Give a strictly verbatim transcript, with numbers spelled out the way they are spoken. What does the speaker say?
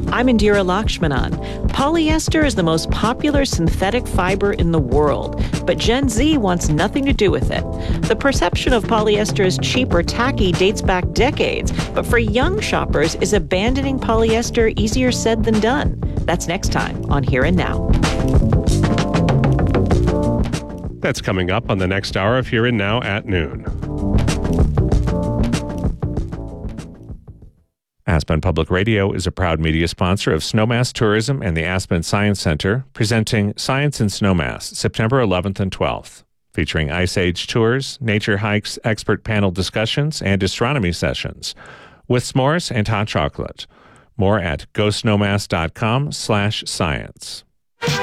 I'm Indira Lakshmanan. Polyester is the most popular synthetic fiber in the world, but Gen Z wants nothing to do with it. The perception of polyester as cheap or tacky dates back decades, but for young shoppers, is abandoning polyester easier said than done? That's next time on Here and Now. That's coming up on the next hour of Here and Now at noon. Aspen Public Radio is a proud media sponsor of Snowmass Tourism and the Aspen Science Center, presenting Science in Snowmass, September eleventh and twelfth, featuring Ice Age tours, nature hikes, expert panel discussions, and astronomy sessions, with s'mores and hot chocolate. More at go snowmass dot com slash science.